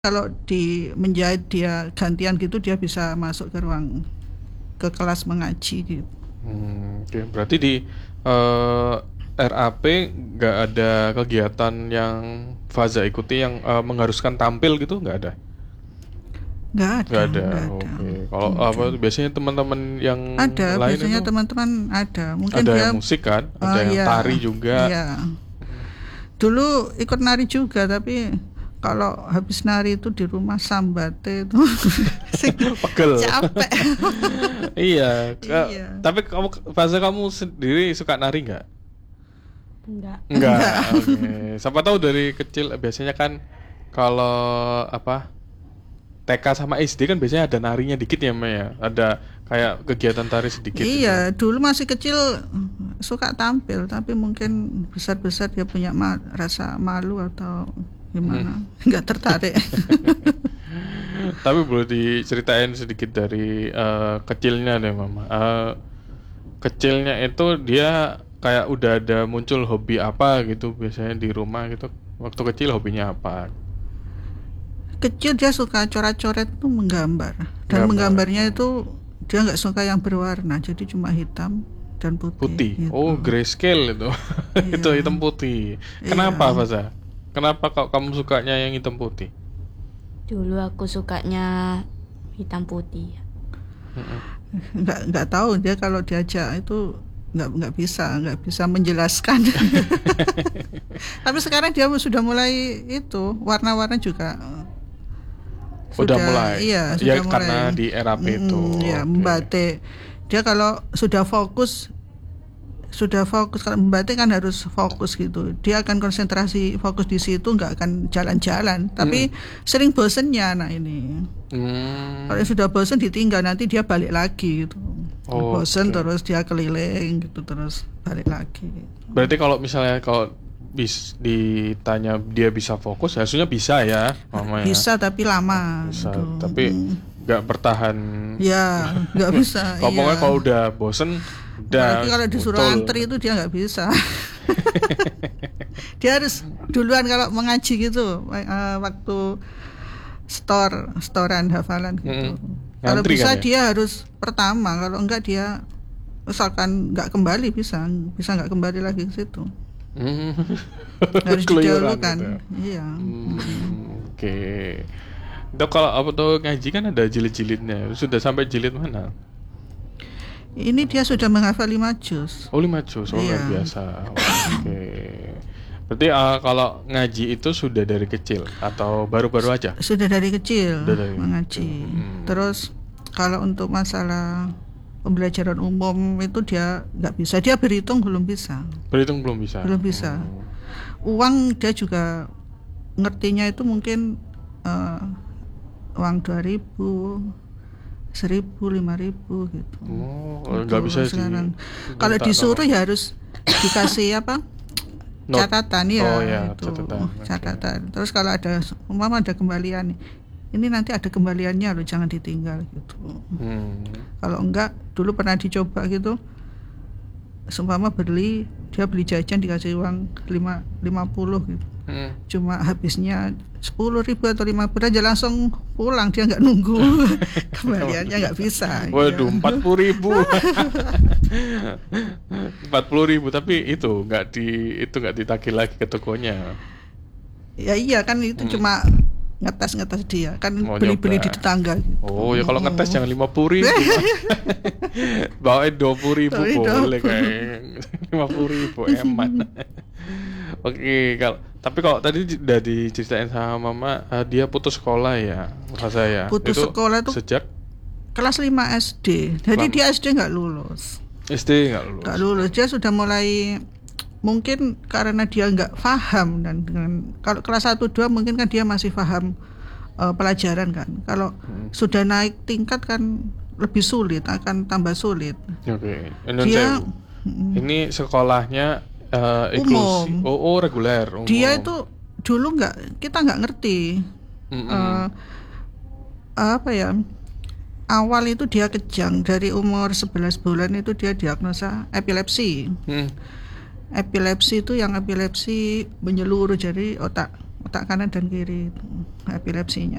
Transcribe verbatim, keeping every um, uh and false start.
Kalau di menjahit dia gantian gitu, dia bisa masuk ke ruang ke kelas mengaji gitu. Hmm, oke. Berarti di eh, R A P nggak ada kegiatan yang Faza ikuti yang eh, mengharuskan tampil gitu, nggak ada? Nggak Nggak ada, ada. nggak ada. Oke. Kalau apa Nggak. biasanya teman-teman yang Ada, lain biasanya itu teman-teman ada. Mungkin ada dia, yang musik kan, oh ada yang iya, tari juga. iya. Dulu ikut nari juga, tapi kalau habis nari itu di rumah sambate itu sing Pegel. capek. Iya. Ka- Iya. Tapi kamu Faza kamu sendiri suka nari nggak? Enggak. Enggak. Oke. Siapa tahu dari kecil biasanya kan kalau apa T K sama S D kan biasanya ada narinya dikit ya, Mbak ya. Ada kayak kegiatan tari sedikit Iya, gitu. dulu masih kecil suka tampil, tapi mungkin besar-besar dia punya ma- rasa malu atau gimana, nggak tertarik. Tapi boleh diceritain sedikit dari eh, kecilnya deh, Mama. Eh, kecilnya itu dia kayak udah ada muncul hobi apa gitu biasanya di rumah gitu. Waktu kecil hobinya apa? Kecil dia suka coret-coret tuh, menggambar, dan Gambar. menggambarnya itu dia nggak suka yang berwarna, jadi cuma hitam dan putih. Putih. gitu. Oh, grayscale itu. Itu Iya. hitam putih. Iya. Kenapa, Faza? Kenapa kok kamu sukanya yang hitam putih? Dulu aku sukanya hitam putih. nggak nggak tahu, dia kalau diajak itu nggak nggak bisa nggak bisa menjelaskan. Tapi sekarang dia sudah mulai itu warna-warna juga. Udah mulai. Iya, Ya, sudah karena mulai. di R A P itu. Mm, ya, Oke. membatik. Dia kalau sudah fokus sudah fokus kalau membatik kan harus fokus gitu. Dia akan konsentrasi fokus di situ, nggak akan jalan-jalan. Tapi sering bosennya anak ini. Hmm. Kalau sudah bosen ditinggal, nanti dia balik lagi gitu. Oh, bosen oke. terus dia keliling gitu, terus balik lagi. Berarti kalau misalnya kalau bis ditanya dia bisa fokus, harusnya bisa ya, Mama ya. Bisa tapi lama. Bisa, gitu. tapi Mm. nggak bertahan. Ya nggak bisa. Kalau pokoknya iya. kalau udah bosen, udah. Apalagi kalau disuruh betul. antri itu dia nggak bisa. Dia harus duluan kalau mengaji gitu, eh, waktu store storan hafalan gitu. Mm-mm. Kalau Ngantri bisa kan ya? dia harus pertama, kalau enggak dia misalkan nggak kembali, bisa bisa nggak kembali lagi ke situ. Hmm. Harus Keluyuran didahulukan. gitu ya. Iya. Hmm, Oke. Itu kalau apa tuh ngaji kan ada jilid-jilidnya. Sudah sampai jilid mana? Ini dia sudah menghafal lima juz. Oh, lima juz. Oh, luar Iya. biasa. Oke. Berarti uh, kalau ngaji itu sudah dari kecil atau baru-baru aja? Sudah dari kecil Sudah dari mengaji. kecil. Hmm. Terus kalau untuk masalah pembelajaran umum itu dia nggak bisa. Dia berhitung belum bisa. Berhitung belum bisa. Belum bisa. Hmm. Uang dia juga ngertinya itu mungkin eh, uang dua ribu, seribu, lima ribu gitu. Oh, Gitu nggak bisa di. sekarang. Kalau minta disuruh tolong. ya harus dikasih apa? Note. Catatan ya. Oh ya, itu. catatan. Oke. Catatan. Terus kalau ada umpama ada kembalian, ini nanti ada kembaliannya loh, jangan ditinggal gitu. Hmm. Kalau enggak, dulu pernah dicoba gitu, seumpama beli, dia beli jajan dikasih uang lima, lima puluh gitu, Hmm. cuma habisnya sepuluh ribu atau lima puluh aja langsung pulang, dia nggak nunggu. Kembaliannya nggak bisa. Waduh, ya. empat puluh ribu. Empat puluh ribu, tapi itu nggak di itu nggak ditagih lagi ke tokonya. Ya iya kan itu cuma ngetes-ngetes dia kan, Mau beli-beli nyoba. di tetangga gitu. Oh ya, kalau ngetes jangan lima puluh ribu. Bawain dua puluh ribu Bawain boleh dua puluh. kayak lima puluh ribu eman. Oke, kalau tapi kalau tadi udah diceritain sama Mama, eh, dia putus sekolah ya, masa ya. Putus sekolah tuh sejak kelas lima S D. Jadi Kelas- dia S D nggak lulus. S D nggak lulus. Nggak lulus, dia sudah mulai, mungkin karena dia nggak paham, dan dengan kalau kelas satu dua mungkin kan dia masih paham eh, pelajaran kan. Kalau sudah naik tingkat kan lebih sulit, akan tambah sulit. Oke, Indonesia. Dia Bu. Ini sekolahnya eh, inklusi. Umum. Oh, oh, reguler. Umum. dia itu dulu nggak, kita nggak ngerti. Mm-mm. Eh, apa ya, awal itu dia kejang, dari umur sebelas bulan itu dia diagnosa epilepsi. Hmm. Epilepsi itu yang epilepsi menyeluruh, jadi otak otak kanan dan kiri itu, epilepsinya.